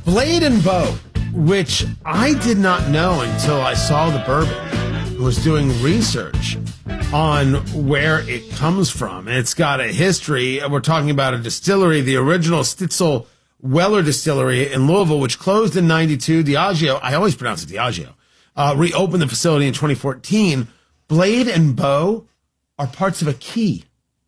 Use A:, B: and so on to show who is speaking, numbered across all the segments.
A: Blade and Bow, which I did not know until I saw the bourbon, was doing research on where it comes from. And it's got a history. We're talking about a distillery, the original Stitzel Weller Distillery in Louisville, which closed in 92. Diageo, I always pronounce it Diageo, reopened the facility in 2014. Blade and Bow are parts of a key.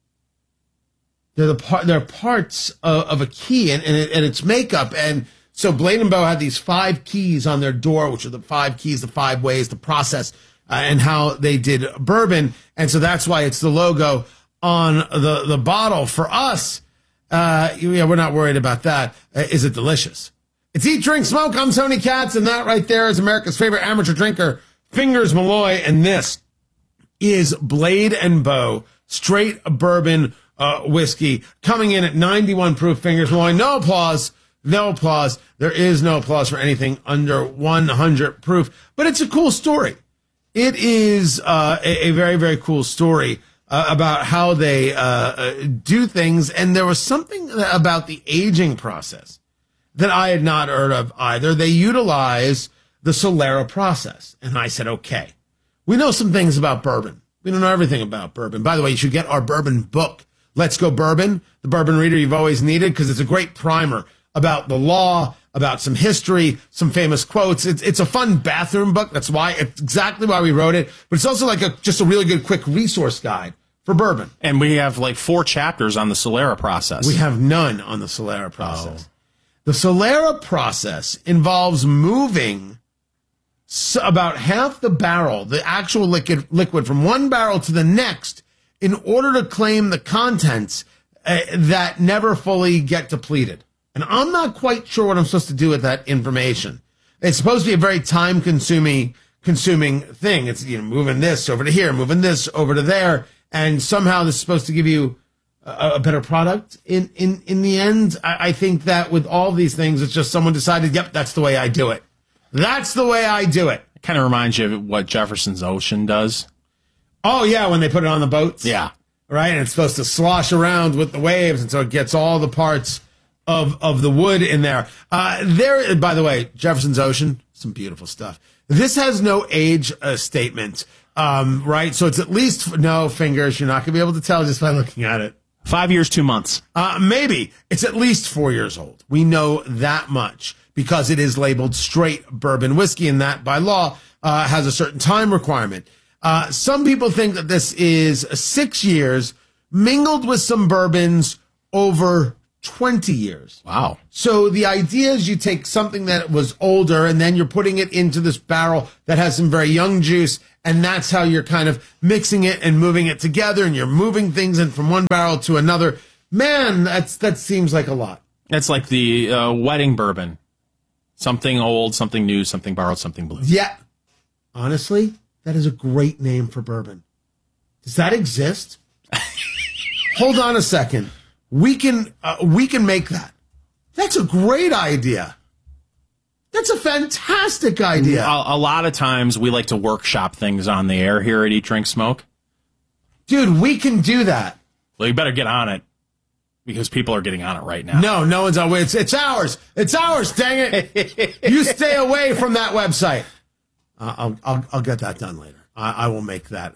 A: They're parts of a key and its makeup. And so Blade and Bow had these 5 keys on their door, which are the 5 keys, the 5 ways, the process, and how they did bourbon. And so that's why it's the logo on the bottle. For us, we're not worried about that. Is it delicious? It's Eat, Drink, Smoke. I'm Tony Katz, and that right there is America's favorite amateur drinker, Fingers Malloy, and this is Blade and Bow straight bourbon whiskey coming in at 91 proof. Fingers Malloy. No applause. No applause. There is no applause for anything under 100 proof, but it's a cool story. It is a very, very cool story about how they do things. And there was something about the aging process that I had not heard of either. They utilize the Solera process. And I said, okay, we know some things about bourbon. We don't know everything about bourbon. By the way, you should get our bourbon book, Let's Go Bourbon, the bourbon reader you've always needed, because it's a great primer about the law, about some history, some famous quotes. It's a fun bathroom book. That's why, it's exactly why we wrote it. But it's also like just a really good quick resource guide for bourbon.
B: And we have like 4 chapters on the Solera process.
A: We have none on the Solera process. Oh. The Solera process involves moving about half the barrel, the actual liquid from one barrel to the next, in order to claim the contents that never fully get depleted. And I'm not quite sure what I'm supposed to do with that information. It's supposed to be a very time-consuming thing. It's, moving this over to here, moving this over to there, and somehow this is supposed to give you a better product. In the end, I think that with all these things, it's just someone decided, yep, that's the way I do it. That's the way I do it.
B: It kind of reminds you of what Jefferson's Ocean does.
A: Oh, yeah, when they put it on the boats?
B: Yeah.
A: Right, and it's supposed to slosh around with the waves, and so it gets all the parts of the wood in there. There, by the way, Jefferson's Ocean, some beautiful stuff. This has no age statement, right? So it's at least, no, Fingers, you're not going to be able to tell just by looking at it.
B: 5 years, 2 months.
A: Maybe. It's at least 4 years old. We know that much because it is labeled straight bourbon whiskey, and that, by law, has a certain time requirement. Some people think that this is 6 years mingled with some bourbons over 20 years.
B: Wow.
A: So the idea is you take something that was older and then you're putting it into this barrel that has some very young juice, and that's how you're kind of mixing it and moving it together, and you're moving things in from one barrel to another. Man, that seems like a lot.
B: It's like the wedding bourbon. Something old, something new, something borrowed, something blue.
A: Yeah. Honestly, that is a great name for bourbon. Does that exist? Hold on a second. We can make that. That's a great idea. That's a fantastic idea.
B: A lot of times we like to workshop things on the air here at Eat, Drink, Smoke.
A: Dude, we can do that.
B: Well, you better get on it, because people are getting on it right now.
A: No one's on it. It's ours. It's ours, dang it. You stay away from that website. I'll get that done later. I will make that